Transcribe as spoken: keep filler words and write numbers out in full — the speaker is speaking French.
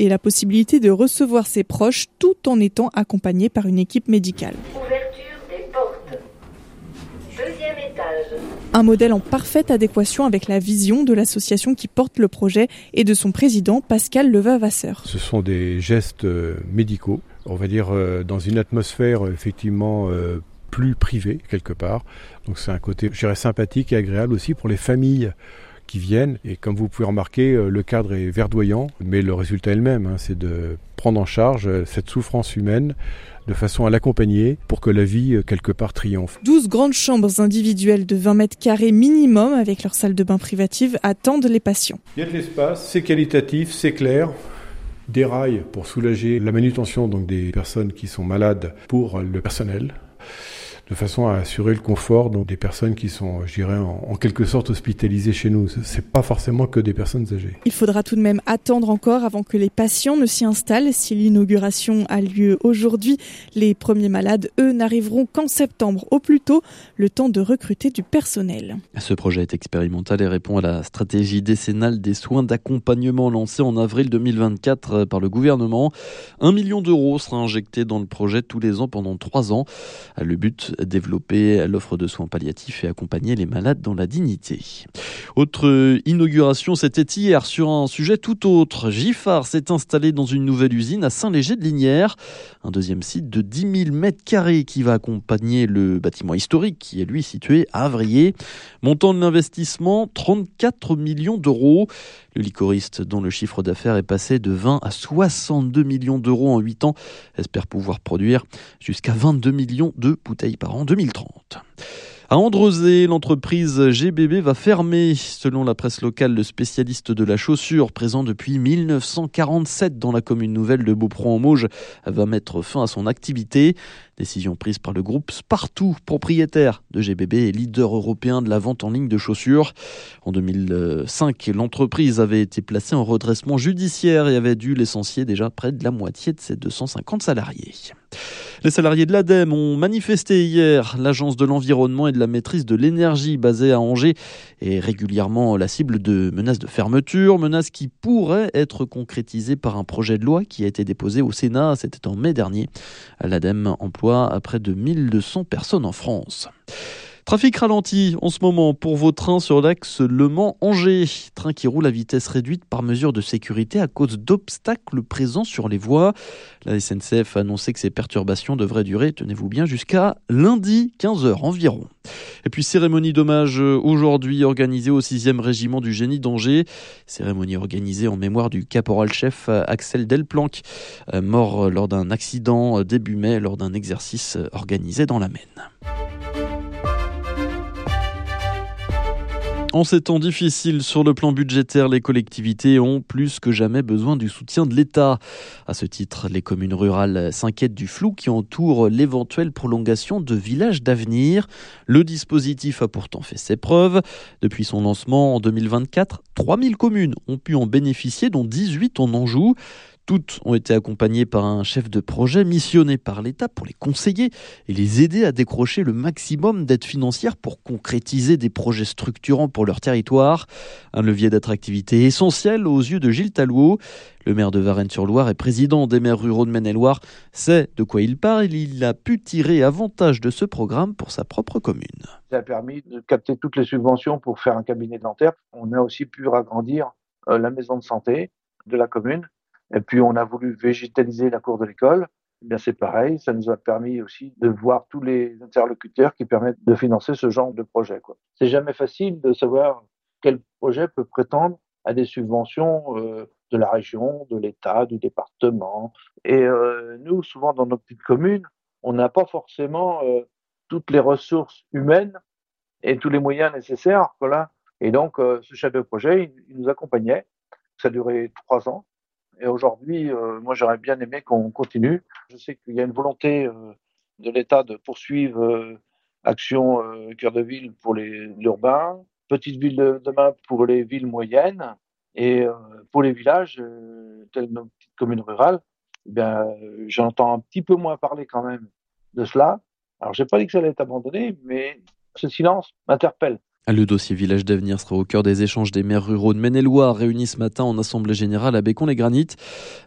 et la possibilité de recevoir ses proches tout en étant accompagné par une équipe médicale. Ouverture des portes. Deuxième étage. Un modèle en parfaite adéquation avec la vision de l'association qui porte le projet et de son président Pascal Levavasseur. Ce sont des gestes médicaux, on va dire dans une atmosphère effectivement plus privée quelque part. Donc c'est un côté, je dirais, sympathique et agréable aussi pour les familles qui viennent. Et comme vous pouvez remarquer, le cadre est verdoyant, mais le résultat est le même, hein, c'est de prendre en charge cette souffrance humaine de façon à l'accompagner pour que la vie, quelque part, triomphe. douze grandes chambres individuelles de vingt mètres carrés minimum avec leur salle de bain privative attendent les patients. Il y a de l'espace, c'est qualitatif, c'est clair. Des rails pour soulager la manutention donc des personnes qui sont malades pour le personnel, de façon à assurer le confort donc des personnes qui sont, je dirais, en, en quelque sorte hospitalisées chez nous. C'est pas forcément que des personnes âgées. Il faudra tout de même attendre encore avant que les patients ne s'y installent. Si l'inauguration a lieu aujourd'hui, les premiers malades, eux, n'arriveront qu'en septembre au plus tôt, le temps de recruter du personnel. Ce projet est expérimental et répond à la stratégie décennale des soins d'accompagnement lancée en avril deux mille vingt-quatre par le gouvernement. Un million d'euros sera injecté dans le projet tous les ans pendant trois ans. Le but, développer l'offre de soins palliatifs et accompagner les malades dans la dignité. Autre inauguration, c'était hier sur un sujet tout autre. Giffard s'est installé dans une nouvelle usine à Saint-Léger-de-Lignières. Un deuxième site de dix mille mètres carrés qui va accompagner le bâtiment historique qui est lui situé à Avrier. Montant de l'investissement, trente-quatre millions d'euros. Le liquoriste, dont le chiffre d'affaires est passé de vingt à soixante-deux millions d'euros en huit ans, espère pouvoir produire jusqu'à vingt-deux millions de bouteilles par an en deux mille trente. À Andrezé, l'entreprise G B B va fermer. Selon la presse locale, le spécialiste de la chaussure, présent depuis mille neuf cent quarante-sept dans la commune nouvelle de Beaupron-en-Mauges, va mettre fin à son activité. Décision prise par le groupe Spartou, propriétaire de G B B et leader européen de la vente en ligne de chaussures. En deux mille cinq, l'entreprise avait été placée en redressement judiciaire et avait dû licencier déjà près de la moitié de ses deux cent cinquante salariés. Les salariés de l'ADEME ont manifesté hier. L'Agence de l'environnement et de la maîtrise de l'énergie basée à Angers est régulièrement la cible de menaces de fermeture, menaces qui pourraient être concrétisées par un projet de loi qui a été déposé au Sénat, c'était en mai dernier. L'ADEME emploie près de mille deux cents personnes en France. Trafic ralenti en ce moment pour vos trains sur l'axe Le Mans-Angers. Train qui roule à vitesse réduite par mesure de sécurité à cause d'obstacles présents sur les voies. La S N C F a annoncé que ces perturbations devraient durer, tenez-vous bien, jusqu'à lundi, quinze heures environ. Et puis cérémonie d'hommage aujourd'hui organisée au sixième régiment du génie d'Angers. Cérémonie organisée en mémoire du caporal-chef Axel Delplanque, mort lors d'un accident début mai lors d'un exercice organisé dans la Maine. En ces temps difficiles sur le plan budgétaire, les collectivités ont plus que jamais besoin du soutien de l'État. À ce titre, les communes rurales s'inquiètent du flou qui entoure l'éventuelle prolongation de Villages d'avenir. Le dispositif a pourtant fait ses preuves. Depuis son lancement en deux mille vingt-quatre, trois mille communes ont pu en bénéficier, dont dix-huit en Anjou. Toutes ont été accompagnées par un chef de projet missionné par l'État pour les conseiller et les aider à décrocher le maximum d'aides financières pour concrétiser des projets structurants pour leur territoire. Un levier d'attractivité essentiel aux yeux de Gilles Tallouot. Le maire de Varennes-sur-Loire et président des maires ruraux de Maine-et-Loire sait de quoi il parle. Il a pu tirer avantage de ce programme pour sa propre commune. Ça a permis de capter toutes les subventions pour faire un cabinet dentaire. On a aussi pu agrandir la maison de santé de la commune. Et puis, on a voulu végétaliser la cour de l'école. Eh bien, c'est pareil. Ça nous a permis aussi de voir tous les interlocuteurs qui permettent de financer ce genre de projet, quoi. C'est jamais facile de savoir quel projet peut prétendre à des subventions euh, de la région, de l'État, du département. Et euh, nous, souvent, dans nos petites communes, on n'a pas forcément euh, toutes les ressources humaines et tous les moyens nécessaires, voilà. Et donc, euh, ce chef de projet, il, il nous accompagnait. Ça a duré trois ans. Et aujourd'hui, euh, moi, j'aurais bien aimé qu'on continue. Je sais qu'il y a une volonté euh, de l'État de poursuivre euh, Action euh, Cœur de Ville pour les l'urbain, Petite Ville de demain pour les villes moyennes et euh, pour les villages, euh, telles nos petites communes rurales. Eh bien, euh, j'entends un petit peu moins parler quand même de cela. Alors, j'ai pas dit que ça allait être abandonné, mais ce silence m'interpelle. Le dossier Village d'avenir sera au cœur des échanges des maires ruraux de Maine-et-Loire réunis ce matin en assemblée générale à Bécon-les-Granites.